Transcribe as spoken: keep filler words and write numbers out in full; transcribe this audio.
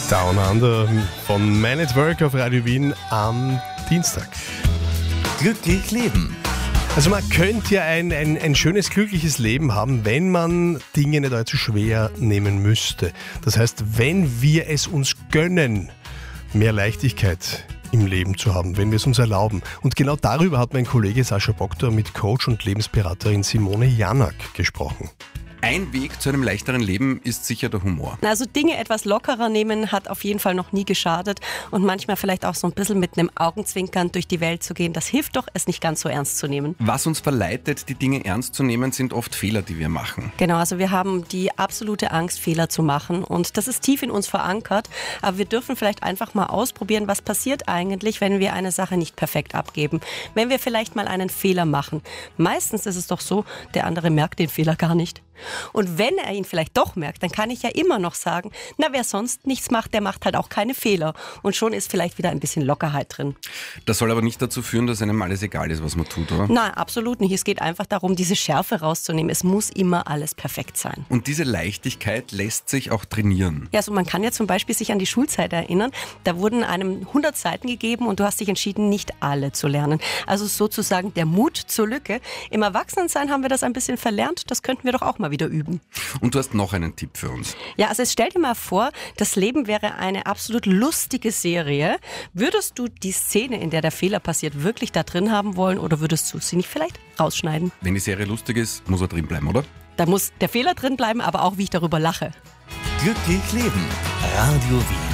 Down Under von Man at Work auf Radio Wien am Dienstag. Glücklich leben. Also man könnte ja ein, ein, ein schönes, glückliches Leben haben, wenn man Dinge nicht allzu schwer nehmen müsste. Das heißt, wenn wir es uns gönnen, mehr Leichtigkeit im Leben zu haben, wenn wir es uns erlauben. Und genau darüber hat mein Kollege Sascha Bogdor mit Coach und Lebensberaterin Simone Janak gesprochen. Ein Weg zu einem leichteren Leben ist sicher der Humor. Also Dinge etwas lockerer nehmen hat auf jeden Fall noch nie geschadet und manchmal vielleicht auch so ein bisschen mit einem Augenzwinkern durch die Welt zu gehen. Das hilft doch, es nicht ganz so ernst zu nehmen. Was uns verleitet, die Dinge ernst zu nehmen, sind oft Fehler, die wir machen. Genau, also wir haben die absolute Angst, Fehler zu machen und das ist tief in uns verankert. Aber wir dürfen vielleicht einfach mal ausprobieren, was passiert eigentlich, wenn wir eine Sache nicht perfekt abgeben. Wenn wir vielleicht mal einen Fehler machen. Meistens ist es doch so, der andere merkt den Fehler gar nicht. Und wenn er ihn vielleicht doch merkt, dann kann ich ja immer noch sagen, na, wer sonst nichts macht, der macht halt auch keine Fehler. Und schon ist vielleicht wieder ein bisschen Lockerheit drin. Das soll aber nicht dazu führen, dass einem alles egal ist, was man tut, oder? Nein, absolut nicht. Es geht einfach darum, diese Schärfe rauszunehmen. Es muss immer alles perfekt sein. Und diese Leichtigkeit lässt sich auch trainieren. Ja, also man kann ja zum Beispiel sich an die Schulzeit erinnern. Da wurden einem hundert Seiten gegeben und du hast dich entschieden, nicht alle zu lernen. Also sozusagen der Mut zur Lücke. Im Erwachsenensein haben wir das ein bisschen verlernt. Das könnten wir doch auch mal wieder üben. Und du hast noch einen Tipp für uns. Ja, also jetzt stell dir mal vor, das Leben wäre eine absolut lustige Serie. Würdest du die Szene, in der der Fehler passiert, wirklich da drin haben wollen oder würdest du sie nicht vielleicht rausschneiden? Wenn die Serie lustig ist, muss er drin bleiben, oder? Da muss der Fehler drin bleiben, aber auch wie ich darüber lache. Glücklich leben. Radio Wien.